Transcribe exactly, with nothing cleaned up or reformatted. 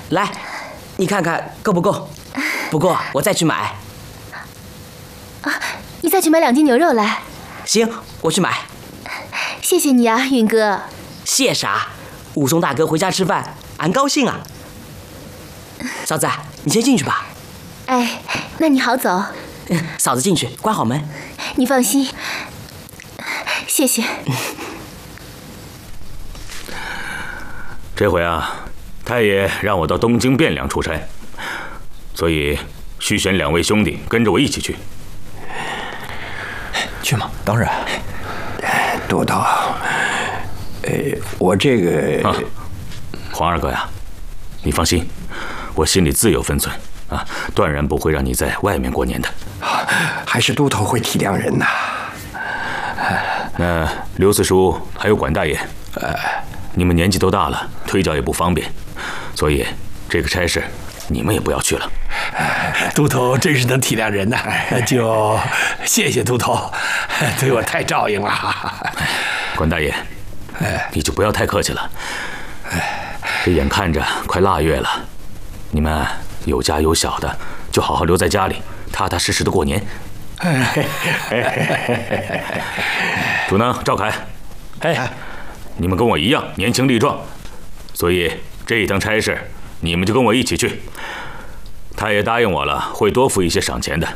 来，你看看够不够？不够，我再去买。 啊，你再去买两斤牛肉来。 行，我去买。 谢谢你啊，允哥。 谢啥？武松大哥回家吃饭，俺高兴啊。嫂子，你先进去吧。 哎，那你好走。 嫂子进去，关好门。 你放心。谢谢。 这回啊，太爷让我到东京汴梁出差，所以需选两位兄弟跟着我一起去。 去吗？当然。 督头，呃，我这个…… 啊，黄二哥呀，你放心，我心里自有分寸啊，断然不会让你在外面过年的。 还是督头会体谅人呐。 那刘四叔还有管大爷，呃，你们年纪都大了，推脚也不方便，所以这个差事你们也不要去了。 督头真是能体谅人呐，那就谢谢督头，对我太照应了。 管大爷，你就不要太客气了。这眼看着快腊月了，你们有家有小的，就好好留在家里，踏踏实实的过年。主呢，赵凯， 哎， 你们跟我一样年轻力壮，所以这一趟差事你们就跟我一起去。他也答应我了，会多付一些赏钱的。